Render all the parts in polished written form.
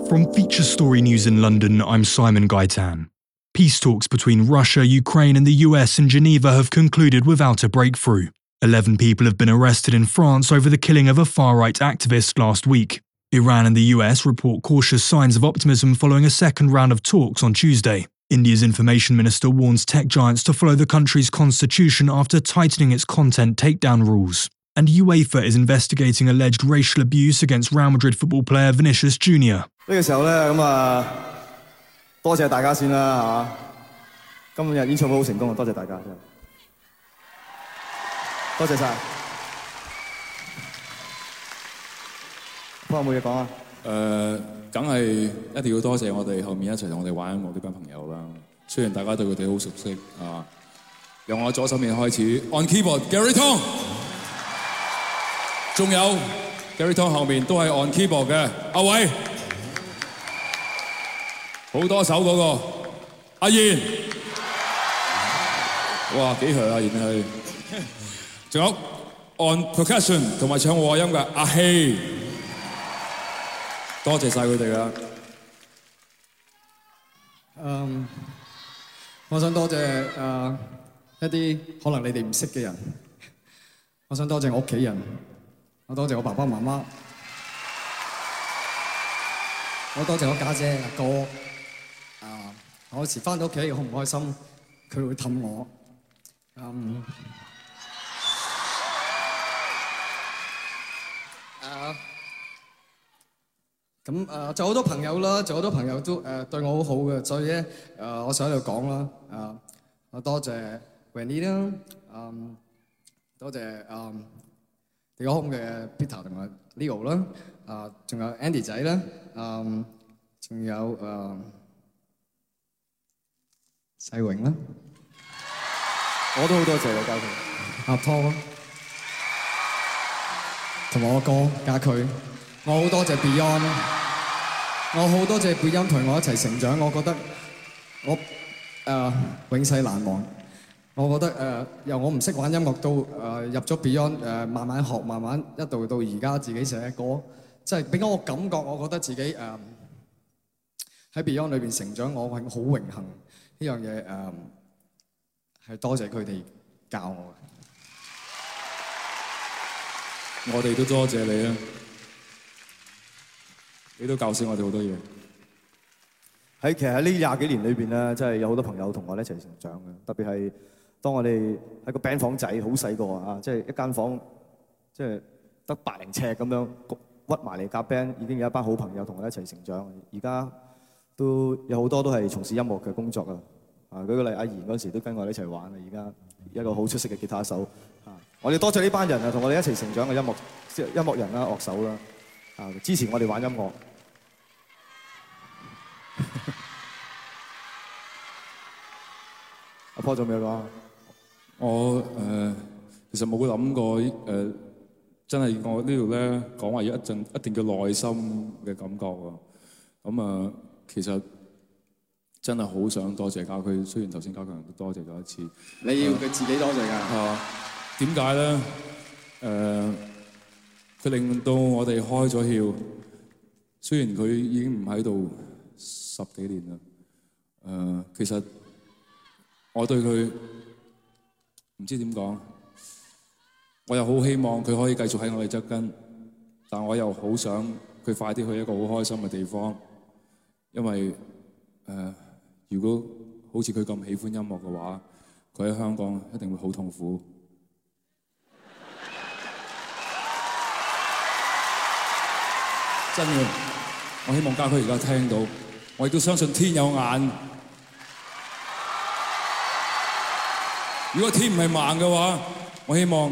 From Feature Story News in London, I'm Simon Gaitan. Peace talks between Russia, Ukraine and the US in Geneva have concluded without a breakthrough. 11 people have been arrested in France over the killing of a far-right activist last week. Iran and the US report cautious signs of optimism following a second round of talks on Tuesday. India's information minister warns tech giants to follow the country's constitution after tightening its content takedown rules. And UEFA is investigating alleged racial abuse against Real Madrid football player Vinicius Jr. 呢個時候咧，多謝大家先啦嚇！今日演唱會好成功啊，多謝大家真係，多謝晒。有冇嘢講啊？ 梗係一定要多謝我哋後面一齊同我哋玩音樂呢班朋友啦。雖然大家對佢哋好熟悉啊，由我左手面開始 ，on keyboard Gary Tong， 仲有 Gary Tong 後面都係 on keyboard 嘅阿偉。 好多手嗰個阿賢，哇幾響阿賢係，仲有 on percussion 同埋唱和音嘅阿希，多謝晒佢哋啦。 我想多謝一啲可能你哋唔識嘅人，我想多謝我屋企人，我多謝我爸爸媽媽，我多謝我家姐阿哥。 我有時返到屋企好唔開心，佢會氹我。仲有好多朋友啦，仲有好多朋友都對我好好嘅，所以咧我想喺度講啦。我多謝 Wendy 啦，多謝地個空嘅 Peter 同埋 Leo 啦，仲有 Andy 仔啦，仲有世榮啦， 我都好多謝你家駒， 阿湯，同埋我哥家駒，我好多謝 Beyond， 我好多謝 Beyond 同我一齊成長，我覺得我永世難忘。我覺得由我唔識玩音樂到入咗 Beyond， 慢慢學，慢慢一度到而家自己寫歌，即係俾我感覺，我覺得自己喺 Beyond 裏邊成長，我係好榮幸。 呢樣嘢係多謝佢哋教我嘅。 我哋都多謝你啊！你都教識我哋好多嘢。 其實喺呢20幾年裏邊咧，真係有好多朋友同我哋一齊成長嘅。特別係當我哋喺個 band 房仔好細個啊，即係一間房，即係得80尺咁樣屈埋嚟夾 band， 已經有一班好朋友同我哋一齊成長。而家 都有好多都係從事音樂嘅工作啊！舉個例，阿賢嗰時都跟我哋一齊玩啊！而家一個好出色嘅吉他手啊！我哋多謝呢班人啊，同我哋一齊成長嘅音樂人啦、樂手啦啊！支持我哋玩音樂。阿 Paul 仲有咩講？ 我其實冇諗過真係我呢度咧講話一定叫內心嘅感覺喎。咁其實真係好想多謝家駒，雖然頭先家強都多謝咗一次。 你要佢自己多謝㗎。 點解咧？佢令到我哋開咗竅。雖然佢已經唔喺度10幾年啦。其實我對佢唔知點講，我又好希望佢可以繼續喺我哋側跟，但我又好想佢快啲去一個好開心嘅地方。 因為如果好似佢咁喜歡音樂嘅話，佢喺香港一定會好痛苦。真嘅，我希望家駒而家聽到，我亦都相信天有眼。如果天唔係盲嘅話，我希望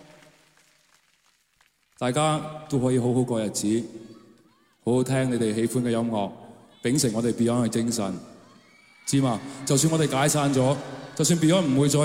大家都可以好好過日子，好好聽你哋喜歡嘅音樂。 秉承我哋 Beyond 嘅精神，知嘛？就算我哋解散咗，就算 Beyond 唔會再